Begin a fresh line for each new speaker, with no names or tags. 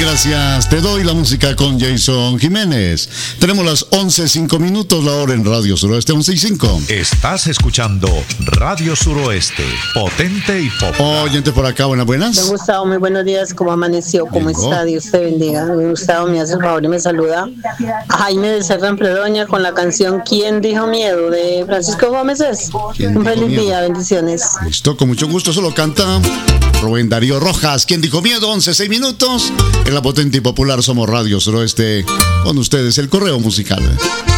gracias. Te doy la música con Jason Jiménez. Tenemos las 11:05, la hora en Radio Suroeste 11:05.
Estás escuchando Radio Suroeste, potente y popular.
Oyente por acá, buenas.
Don Gustavo, muy buenos días. ¿Cómo amaneció? ¿Cómo está? Dios te bendiga. Don Gustavo, me hace el favor y me saluda a Jaime de Serra en Fredoña con la canción ¿Quién dijo miedo? De Francisco Gómez. Un feliz día, bendiciones.
Listo, con mucho gusto. Solo canta Rubén Darío Rojas. ¿Quién dijo miedo? 11:06. En la potente y popular somos Radio Suroeste. Con ustedes el correo musical.